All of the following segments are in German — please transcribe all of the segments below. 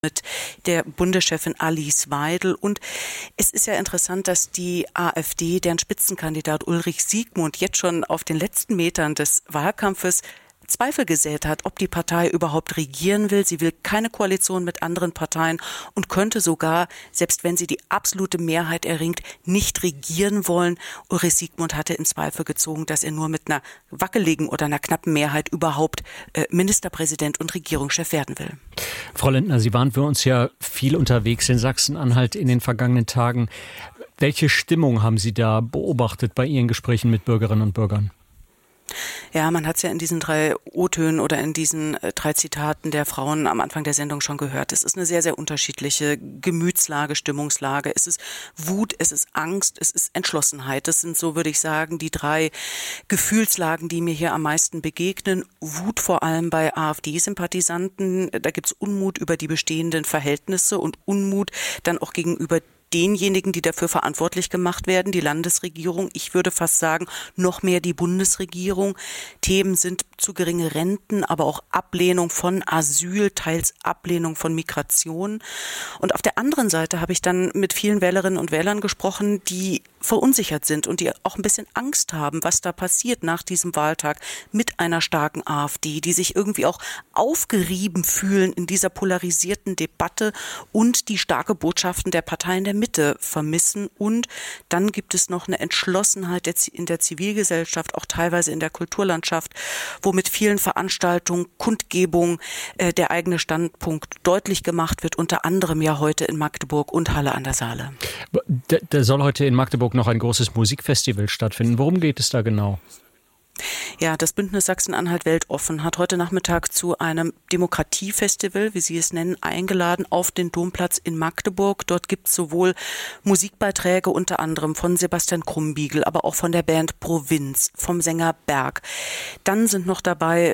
mit der Bundeschefin Alice Weidel. Und es ist ja interessant, dass die AfD, deren Spitzenkandidat Ulrich Siegmund jetzt schon auf den letzten Metern des Wahlkampfes Zweifel gesät hat, ob die Partei überhaupt regieren will. Sie will keine Koalition mit anderen Parteien und könnte sogar, selbst wenn sie die absolute Mehrheit erringt, nicht regieren wollen. Ulrich Siegmund hatte in Zweifel gezogen, dass er nur mit einer wackeligen oder einer knappen Mehrheit überhaupt Ministerpräsident und Regierungschef werden will. Frau Lindner, Sie waren für uns ja viel unterwegs in Sachsen-Anhalt in den vergangenen Tagen. Welche Stimmung haben Sie da beobachtet bei Ihren Gesprächen mit Bürgerinnen und Bürgern? Ja, man hat es ja in diesen 3 O-Tönen oder in diesen 3 Zitaten der Frauen am Anfang der Sendung schon gehört. Es ist eine sehr, sehr unterschiedliche Gemütslage, Stimmungslage. Es ist Wut, es ist Angst, es ist Entschlossenheit. Das sind, so würde ich sagen, die 3 Gefühlslagen, die mir hier am meisten begegnen. Wut vor allem bei AfD-Sympathisanten. Da gibt es Unmut über die bestehenden Verhältnisse und Unmut dann auch gegenüber denjenigen, die dafür verantwortlich gemacht werden, die Landesregierung, ich würde fast sagen, noch mehr die Bundesregierung. Themen sind zu geringe Renten, aber auch Ablehnung von Asyl, teils Ablehnung von Migration. Und auf der anderen Seite habe ich dann mit vielen Wählerinnen und Wählern gesprochen, die verunsichert sind und die auch ein bisschen Angst haben, was da passiert nach diesem Wahltag mit einer starken AfD, die sich irgendwie auch aufgerieben fühlen in dieser polarisierten Debatte und die starke Botschaften der Parteien der Mitte vermissen. Und dann gibt es noch eine Entschlossenheit in der Zivilgesellschaft, auch teilweise in der Kulturlandschaft, wo mit vielen Veranstaltungen, Kundgebungen der eigene Standpunkt deutlich gemacht wird, unter anderem ja heute in Magdeburg und Halle an der Saale. Da soll heute in Magdeburg noch ein großes Musikfestival stattfinden. Worum geht es da genau? Ja, das Bündnis Sachsen-Anhalt Weltoffen hat heute Nachmittag zu einem Demokratiefestival, wie Sie es nennen, eingeladen auf den Domplatz in Magdeburg. Dort gibt es sowohl Musikbeiträge unter anderem von Sebastian Krumbiegel, aber auch von der Band Provinz, vom Sänger Berg. Dann sind noch dabei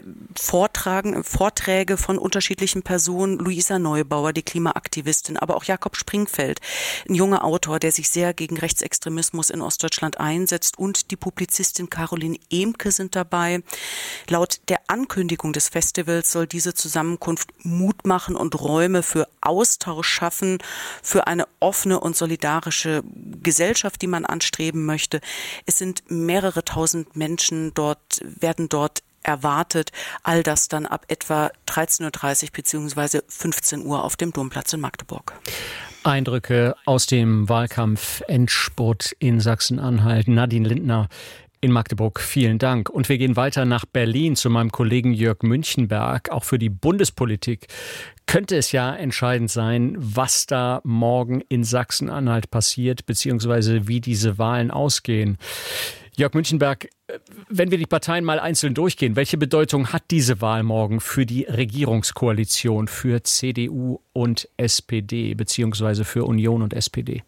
Vorträge von unterschiedlichen Personen, Luisa Neubauer, die Klimaaktivistin, aber auch Jakob Springfeld, ein junger Autor, der sich sehr gegen Rechtsextremismus in Ostdeutschland einsetzt, und die Publizistin Caroline Ehmke sind dabei. Laut der Ankündigung des Festivals soll diese Zusammenkunft Mut machen und Räume für Austausch schaffen, für eine offene und solidarische Gesellschaft, die man anstreben möchte. Es sind mehrere tausend Menschen werden dort erwartet. All das dann ab etwa 13:30 Uhr bzw. 15 Uhr auf dem Domplatz in Magdeburg. Eindrücke aus dem Wahlkampf-Endspurt in Sachsen-Anhalt. Nadine Lindner in Magdeburg, vielen Dank. Und wir gehen weiter nach Berlin zu meinem Kollegen Jörg Münchenberg. Auch für die Bundespolitik könnte es ja entscheidend sein, was da morgen in Sachsen-Anhalt passiert, beziehungsweise wie diese Wahlen ausgehen. Jörg Münchenberg, wenn wir die Parteien mal einzeln durchgehen, welche Bedeutung hat diese Wahl morgen für die Regierungskoalition, für CDU und SPD, beziehungsweise für Union und SPD?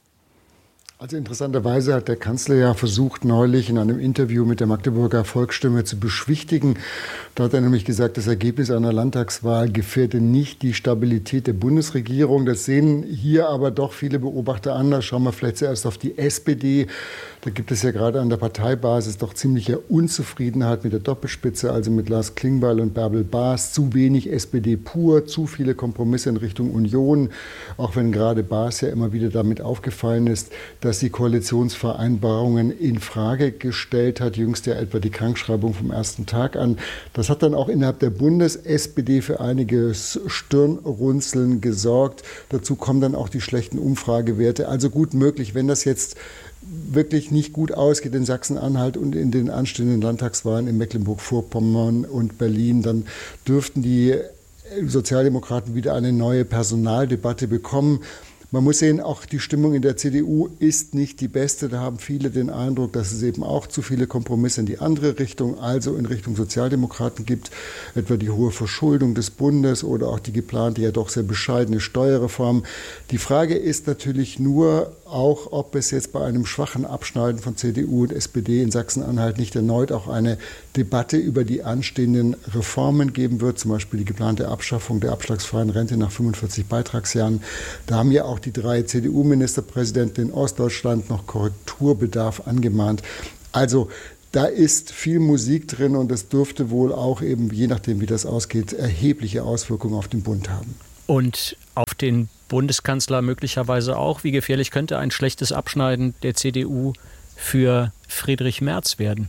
Also interessanterweise hat der Kanzler ja versucht, neulich in einem Interview mit der Magdeburger Volksstimme zu beschwichtigen. Da hat er nämlich gesagt, das Ergebnis einer Landtagswahl gefährde nicht die Stabilität der Bundesregierung. Das sehen hier aber doch viele Beobachter anders. Schauen wir vielleicht zuerst auf die SPD. Da gibt es ja gerade an der Parteibasis doch ziemliche Unzufriedenheit mit der Doppelspitze, also mit Lars Klingbeil und Bärbel Baas. Zu wenig SPD pur, zu viele Kompromisse in Richtung Union. Auch wenn gerade Baas ja immer wieder damit aufgefallen ist, dass die Koalitionsvereinbarungen in Frage gestellt hat, jüngst ja etwa die Krankschreibung vom ersten Tag an. Das hat dann auch innerhalb der Bundes-SPD für einiges Stirnrunzeln gesorgt. Dazu kommen dann auch die schlechten Umfragewerte. Also gut möglich, wenn das jetzt wirklich nicht gut ausgeht in Sachsen-Anhalt und in den anstehenden Landtagswahlen in Mecklenburg-Vorpommern und Berlin, dann dürften die Sozialdemokraten wieder eine neue Personaldebatte bekommen. Man muss sehen, auch die Stimmung in der CDU ist nicht die beste. Da haben viele den Eindruck, dass es eben auch zu viele Kompromisse in die andere Richtung, also in Richtung Sozialdemokraten gibt. Etwa die hohe Verschuldung des Bundes oder auch die geplante, ja doch sehr bescheidene Steuerreform. Die Frage ist natürlich nur auch, ob es jetzt bei einem schwachen Abschneiden von CDU und SPD in Sachsen-Anhalt nicht erneut auch eine Debatte über die anstehenden Reformen geben wird, zum Beispiel die geplante Abschaffung der abschlagsfreien Rente nach 45 Beitragsjahren. Da haben ja auch die 3 CDU-Ministerpräsidenten in Ostdeutschland noch Korrekturbedarf angemahnt. Also da ist viel Musik drin und das dürfte wohl auch eben, je nachdem wie das ausgeht, erhebliche Auswirkungen auf den Bund haben. Und auf den Bundeskanzler möglicherweise auch. Wie gefährlich könnte ein schlechtes Abschneiden der CDU für Friedrich Merz werden?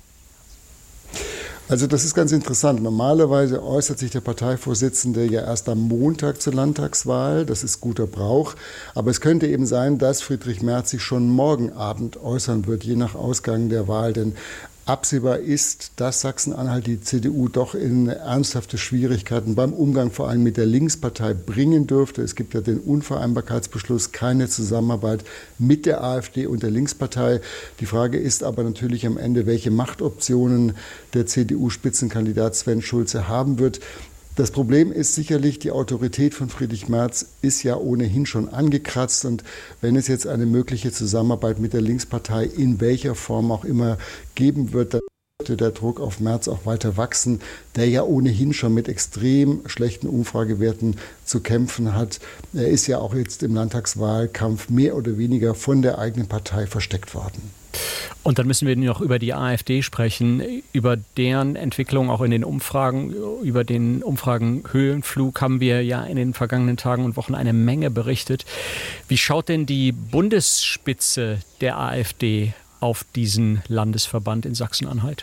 Also das ist ganz interessant. Normalerweise äußert sich der Parteivorsitzende ja erst am Montag zur Landtagswahl. Das ist guter Brauch. Aber es könnte eben sein, dass Friedrich Merz sich schon morgen Abend äußern wird, je nach Ausgang der Wahl. Denn absehbar ist, dass Sachsen-Anhalt die CDU doch in ernsthafte Schwierigkeiten beim Umgang vor allem mit der Linkspartei bringen dürfte. Es gibt ja den Unvereinbarkeitsbeschluss, keine Zusammenarbeit mit der AfD und der Linkspartei. Die Frage ist aber natürlich am Ende, welche Machtoptionen der CDU-Spitzenkandidat Sven Schulze haben wird. Das Problem ist sicherlich, die Autorität von Friedrich Merz ist ja ohnehin schon angekratzt. Und wenn es jetzt eine mögliche Zusammenarbeit mit der Linkspartei in welcher Form auch immer geben wird, dann wird der Druck auf Merz auch weiter wachsen, der ja ohnehin schon mit extrem schlechten Umfragewerten zu kämpfen hat. Er ist ja auch jetzt im Landtagswahlkampf mehr oder weniger von der eigenen Partei versteckt worden. Und dann müssen wir noch über die AfD sprechen, über deren Entwicklung auch in den Umfragen. Über den Umfragen-Höhenflug haben wir ja in den vergangenen Tagen und Wochen eine Menge berichtet. Wie schaut denn die Bundesspitze der AfD auf diesen Landesverband in Sachsen-Anhalt?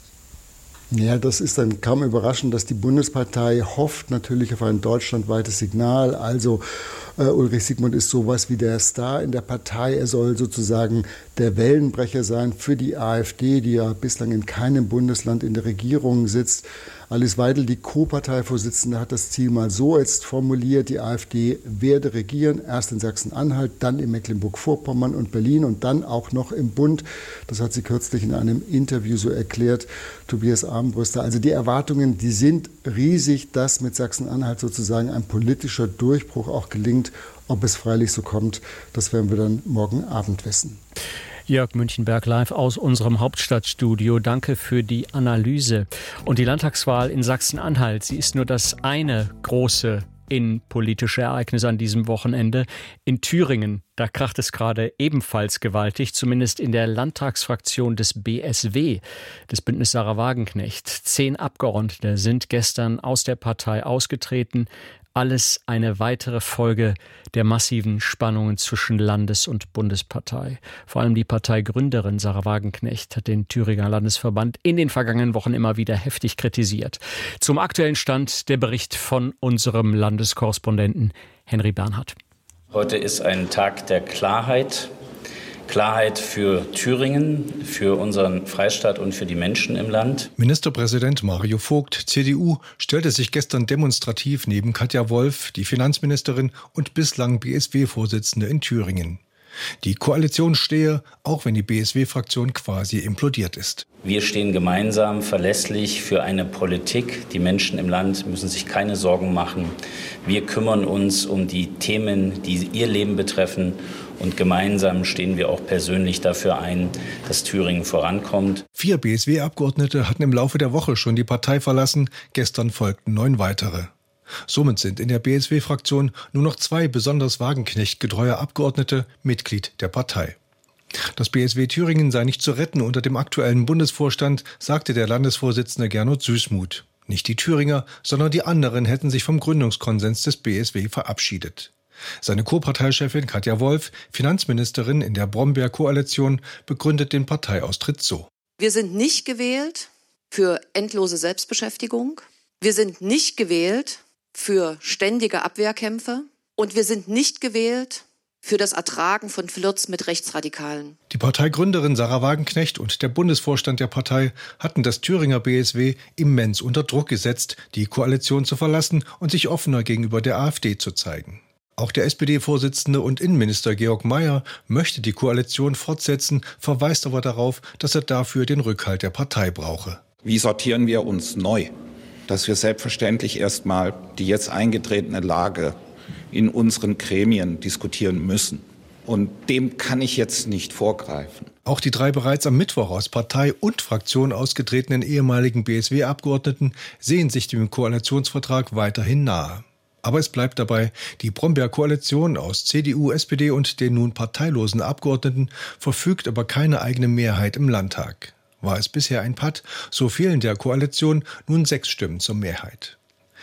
Ja, das ist dann kaum überraschend, dass die Bundespartei hofft natürlich auf ein deutschlandweites Signal. Also Ulrich Siegmund ist sowas wie der Star in der Partei. Er soll sozusagen der Wellenbrecher sein für die AfD, die ja bislang in keinem Bundesland in der Regierung sitzt. Alice Weidel, die Co-Parteivorsitzende, hat das Ziel mal so jetzt formuliert: Die AfD werde regieren, erst in Sachsen-Anhalt, dann in Mecklenburg-Vorpommern und Berlin und dann auch noch im Bund. Das hat sie kürzlich in einem Interview so erklärt, Tobias Armbruster. Also die Erwartungen, die sind riesig, dass mit Sachsen-Anhalt sozusagen ein politischer Durchbruch auch gelingt. Ob es freilich so kommt, das werden wir dann morgen Abend wissen. Jörg Münchenberg live aus unserem Hauptstadtstudio. Danke für die Analyse. Und die Landtagswahl in Sachsen-Anhalt, sie ist nur das eine große innenpolitische Ereignis an diesem Wochenende. In Thüringen, da kracht es gerade ebenfalls gewaltig, zumindest in der Landtagsfraktion des BSW, des Bündnis Sarah Wagenknecht. 10 Abgeordnete sind gestern aus der Partei ausgetreten. Alles eine weitere Folge der massiven Spannungen zwischen Landes- und Bundespartei. Vor allem die Parteigründerin Sarah Wagenknecht hat den Thüringer Landesverband in den vergangenen Wochen immer wieder heftig kritisiert. Zum aktuellen Stand der Bericht von unserem Landeskorrespondenten Henry Bernhard. Heute ist ein Tag der Klarheit. Klarheit für Thüringen, für unseren Freistaat und für die Menschen im Land. Ministerpräsident Mario Vogt, CDU, stellte sich gestern demonstrativ neben Katja Wolf, die Finanzministerin und bislang BSW-Vorsitzende in Thüringen. Die Koalition stehe, auch wenn die BSW-Fraktion quasi implodiert ist. Wir stehen gemeinsam verlässlich für eine Politik. Die Menschen im Land müssen sich keine Sorgen machen. Wir kümmern uns um die Themen, die ihr Leben betreffen. Und gemeinsam stehen wir auch persönlich dafür ein, dass Thüringen vorankommt. 4 BSW-Abgeordnete hatten im Laufe der Woche schon die Partei verlassen. Gestern folgten 9 weitere. Somit sind in der BSW-Fraktion nur noch 2 besonders Wagenknecht-getreue Abgeordnete Mitglied der Partei. Das BSW Thüringen sei nicht zu retten unter dem aktuellen Bundesvorstand, sagte der Landesvorsitzende Gernot Süßmuth. Nicht die Thüringer, sondern die anderen hätten sich vom Gründungskonsens des BSW verabschiedet. Seine Co-Parteichefin Katja Wolf, Finanzministerin in der Brombeer-Koalition, begründet den Parteiaustritt so. Wir sind nicht gewählt für endlose Selbstbeschäftigung. Wir sind nicht gewählt für ständige Abwehrkämpfe. Und wir sind nicht gewählt für das Ertragen von Flirts mit Rechtsradikalen. Die Parteigründerin Sarah Wagenknecht und der Bundesvorstand der Partei hatten das Thüringer BSW immens unter Druck gesetzt, die Koalition zu verlassen und sich offener gegenüber der AfD zu zeigen. Auch der SPD-Vorsitzende und Innenminister Georg Mayer möchte die Koalition fortsetzen, verweist aber darauf, dass er dafür den Rückhalt der Partei brauche. Wie sortieren wir uns neu? Dass wir selbstverständlich erstmal die jetzt eingetretene Lage in unseren Gremien diskutieren müssen. Und dem kann ich jetzt nicht vorgreifen. Auch die 3 bereits am Mittwoch aus Partei und Fraktion ausgetretenen ehemaligen BSW-Abgeordneten sehen sich dem Koalitionsvertrag weiterhin nahe. Aber es bleibt dabei, die Brombeer-Koalition aus CDU, SPD und den nun parteilosen Abgeordneten verfügt über keine eigene Mehrheit im Landtag. War es bisher ein Patt, so fehlen der Koalition nun 6 Stimmen zur Mehrheit.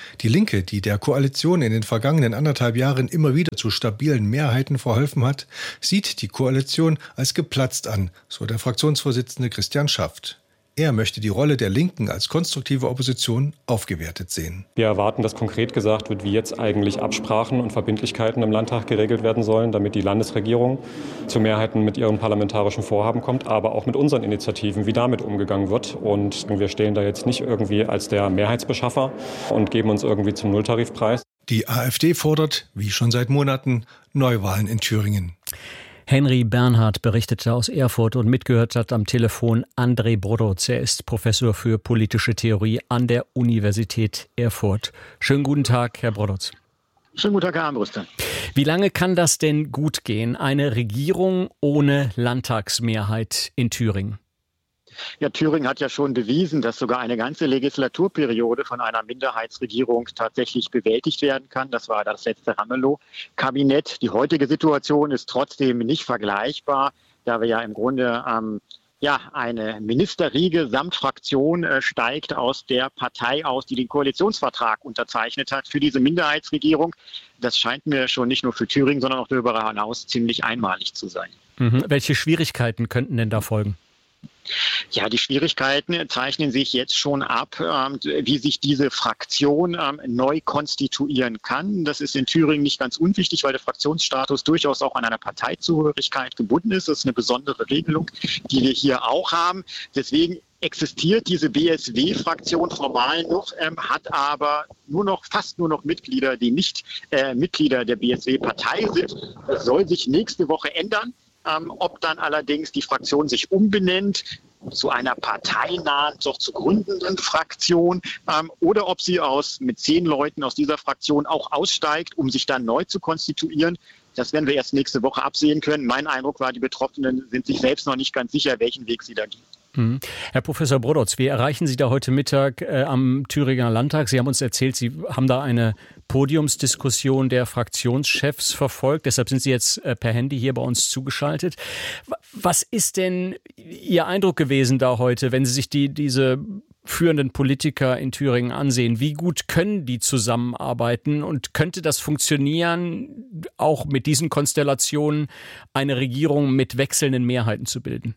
Die Linke, die der Koalition in den vergangenen 1,5 Jahren immer wieder zu stabilen Mehrheiten verholfen hat, sieht die Koalition als geplatzt an, so der Fraktionsvorsitzende Christian Schaft. Er möchte die Rolle der Linken als konstruktive Opposition aufgewertet sehen. Wir erwarten, dass konkret gesagt wird, wie jetzt eigentlich Absprachen und Verbindlichkeiten im Landtag geregelt werden sollen, damit die Landesregierung zu Mehrheiten mit ihren parlamentarischen Vorhaben kommt, aber auch mit unseren Initiativen, wie damit umgegangen wird. Und wir stehen da jetzt nicht irgendwie als der Mehrheitsbeschaffer und geben uns irgendwie zum Nulltarifpreis. Die AfD fordert, wie schon seit Monaten, Neuwahlen in Thüringen. Henry Bernhard berichtete aus Erfurt und mitgehört hat am Telefon André Brodotz. Er ist Professor für politische Theorie an der Universität Erfurt. Schönen guten Tag, Herr Brodotz. Schönen guten Tag, Herr Armbruster. Wie lange kann das denn gut gehen, eine Regierung ohne Landtagsmehrheit in Thüringen? Ja, Thüringen hat ja schon bewiesen, dass sogar eine ganze Legislaturperiode von einer Minderheitsregierung tatsächlich bewältigt werden kann. Das war das letzte Ramelow-Kabinett. Die heutige Situation ist trotzdem nicht vergleichbar, da wir ja im Grunde eine Ministerriege samt Fraktion steigt aus der Partei aus, die den Koalitionsvertrag unterzeichnet hat für diese Minderheitsregierung. Das scheint mir schon nicht nur für Thüringen, sondern auch darüber hinaus ziemlich einmalig zu sein. Welche Schwierigkeiten könnten denn da folgen? Ja, die Schwierigkeiten zeichnen sich jetzt schon ab, wie sich diese Fraktion neu konstituieren kann. Das ist in Thüringen nicht ganz unwichtig, weil der Fraktionsstatus durchaus auch an einer Parteizugehörigkeit gebunden ist. Das ist eine besondere Regelung, die wir hier auch haben. Deswegen existiert diese BSW-Fraktion formal noch, hat aber fast nur noch Mitglieder, die nicht Mitglieder der BSW-Partei sind. Das soll sich nächste Woche ändern. Ob dann allerdings die Fraktion sich umbenennt zu einer parteinahen, doch zu gründenden Fraktion oder ob sie mit 10 Leuten aus dieser Fraktion auch aussteigt, um sich dann neu zu konstituieren. Das werden wir erst nächste Woche absehen können. Mein Eindruck war, die Betroffenen sind sich selbst noch nicht ganz sicher, welchen Weg sie da gehen. Herr Professor Brodotz, wir erreichen Sie da heute Mittag am Thüringer Landtag. Sie haben uns erzählt, Sie haben da eine Podiumsdiskussion der Fraktionschefs verfolgt. Deshalb sind Sie jetzt per Handy hier bei uns zugeschaltet. Was ist denn Ihr Eindruck gewesen da heute, wenn Sie sich diese führenden Politiker in Thüringen ansehen? Wie gut können die zusammenarbeiten und könnte das funktionieren, auch mit diesen Konstellationen eine Regierung mit wechselnden Mehrheiten zu bilden?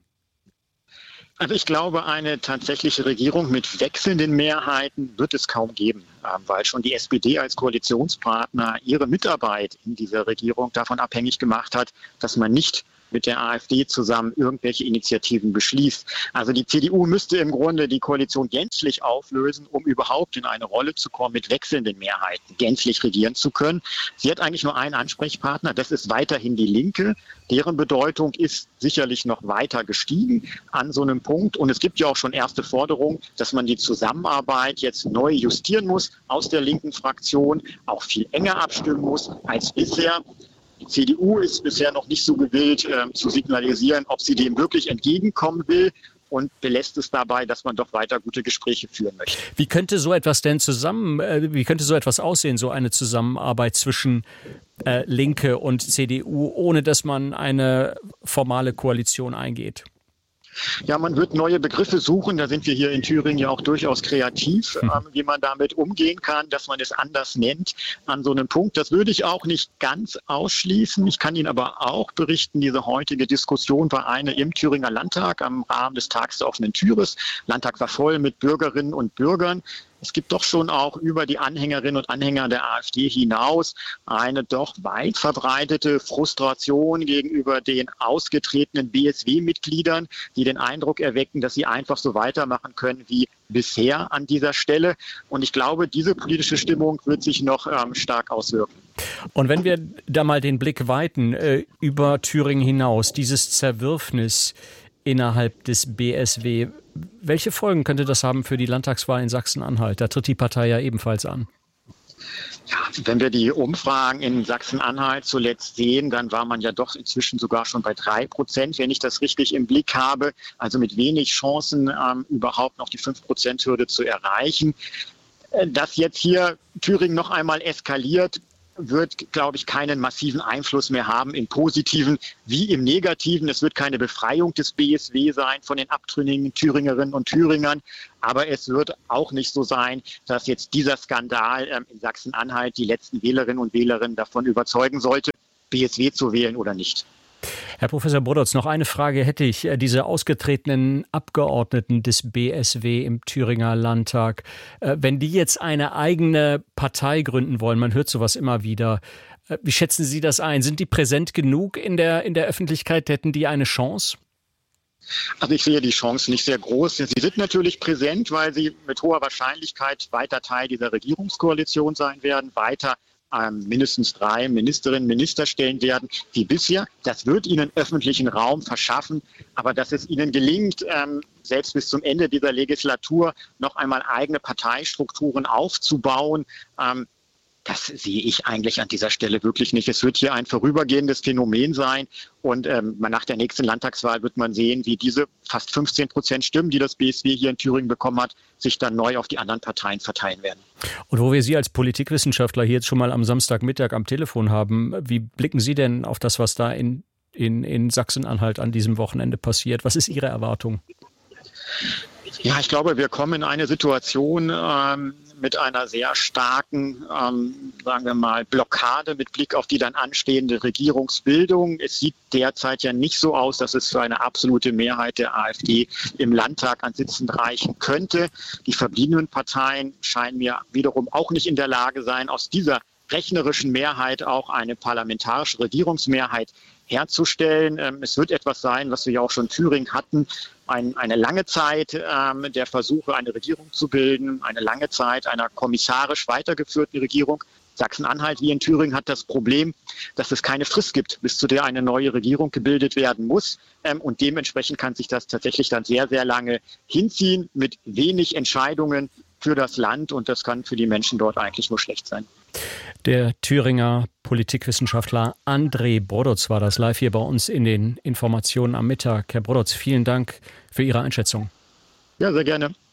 Also ich glaube, eine tatsächliche Regierung mit wechselnden Mehrheiten wird es kaum geben, weil schon die SPD als Koalitionspartner ihre Mitarbeit in dieser Regierung davon abhängig gemacht hat, dass man nicht mit der AfD zusammen irgendwelche Initiativen beschließt. Also die CDU müsste im Grunde die Koalition gänzlich auflösen, um überhaupt in eine Rolle zu kommen, mit wechselnden Mehrheiten gänzlich regieren zu können. Sie hat eigentlich nur einen Ansprechpartner, das ist weiterhin die Linke. Deren Bedeutung ist sicherlich noch weiter gestiegen an so einem Punkt. Und es gibt ja auch schon erste Forderungen, dass man die Zusammenarbeit jetzt neu justieren muss aus der linken Fraktion, auch viel enger abstimmen muss als bisher. Die CDU ist bisher noch nicht so gewillt zu signalisieren, ob sie dem wirklich entgegenkommen will und belässt es dabei, dass man doch weiter gute Gespräche führen möchte. Wie könnte so etwas aussehen, so eine Zusammenarbeit zwischen Linke und CDU, ohne dass man eine formale Koalition eingeht? Ja, man wird neue Begriffe suchen. Da sind wir hier in Thüringen ja auch durchaus kreativ, wie man damit umgehen kann, dass man es anders nennt an so einem Punkt. Das würde ich auch nicht ganz ausschließen. Ich kann Ihnen aber auch berichten, diese heutige Diskussion war eine im Thüringer Landtag am Rahmen des Tags der offenen Türes. Landtag war voll mit Bürgerinnen und Bürgern. Es gibt doch schon auch über die Anhängerinnen und Anhänger der AfD hinaus eine doch weit verbreitete Frustration gegenüber den ausgetretenen BSW-Mitgliedern, die den Eindruck erwecken, dass sie einfach so weitermachen können wie bisher an dieser Stelle. Und ich glaube, diese politische Stimmung wird sich noch stark auswirken. Und wenn wir da mal den Blick weiten über Thüringen hinaus, dieses Zerwürfnis innerhalb des BSW, welche Folgen könnte das haben für die Landtagswahl in Sachsen-Anhalt? Da tritt die Partei ja ebenfalls an. Ja, wenn wir die Umfragen in Sachsen-Anhalt zuletzt sehen, dann war man ja doch inzwischen sogar schon bei 3%, wenn ich das richtig im Blick habe. Also mit wenig Chancen, überhaupt noch die 5%-Hürde zu erreichen. Dass jetzt hier Thüringen noch einmal eskaliert, wird, glaube ich, keinen massiven Einfluss mehr haben im Positiven wie im Negativen. Es wird keine Befreiung des BSW sein von den abtrünnigen Thüringerinnen und Thüringern. Aber es wird auch nicht so sein, dass jetzt dieser Skandal in Sachsen-Anhalt die letzten Wählerinnen und Wähler davon überzeugen sollte, BSW zu wählen oder nicht. Herr Professor Brodotz, noch eine Frage hätte ich. Diese ausgetretenen Abgeordneten des BSW im Thüringer Landtag, wenn die jetzt eine eigene Partei gründen wollen, man hört sowas immer wieder, wie schätzen Sie das ein? Sind die präsent genug in der Öffentlichkeit? Hätten die eine Chance? Also ich sehe die Chance nicht sehr groß. Sie sind natürlich präsent, weil sie mit hoher Wahrscheinlichkeit weiter Teil dieser Regierungskoalition sein werden, weiter mindestens 3 Ministerinnen und Minister stellen werden, wie bisher. Das wird ihnen öffentlichen Raum verschaffen, aber dass es ihnen gelingt, selbst bis zum Ende dieser Legislatur noch einmal eigene Parteistrukturen aufzubauen, das sehe ich eigentlich an dieser Stelle wirklich nicht. Es wird hier ein vorübergehendes Phänomen sein und nach der nächsten Landtagswahl wird man sehen, wie diese fast 15% Stimmen, die das BSW hier in Thüringen bekommen hat, sich dann neu auf die anderen Parteien verteilen werden. Und wo wir Sie als Politikwissenschaftler hier jetzt schon mal am Samstagmittag am Telefon haben, wie blicken Sie denn auf das, was da in Sachsen-Anhalt an diesem Wochenende passiert? Was ist Ihre Erwartung? Ja, ich glaube, wir kommen in eine Situation mit einer sehr starken, sagen wir mal, Blockade mit Blick auf die dann anstehende Regierungsbildung. Es sieht derzeit ja nicht so aus, dass es für eine absolute Mehrheit der AfD im Landtag an Sitzen reichen könnte. Die verbliebenen Parteien scheinen mir wiederum auch nicht in der Lage sein, aus dieser rechnerischen Mehrheit auch eine parlamentarische Regierungsmehrheit herzustellen. Es wird etwas sein, was wir ja auch schon in Thüringen hatten, eine lange Zeit der Versuche, eine Regierung zu bilden, eine lange Zeit einer kommissarisch weitergeführten Regierung. Sachsen-Anhalt wie in Thüringen hat das Problem, dass es keine Frist gibt, bis zu der eine neue Regierung gebildet werden muss. Und dementsprechend kann sich das tatsächlich dann sehr, sehr lange hinziehen mit wenig Entscheidungen für das Land. Und das kann für die Menschen dort eigentlich nur schlecht sein. Der Thüringer Politikwissenschaftler André Brodotz war das live hier bei uns in den Informationen am Mittag. Herr Brodotz, vielen Dank für Ihre Einschätzung. Ja, sehr gerne.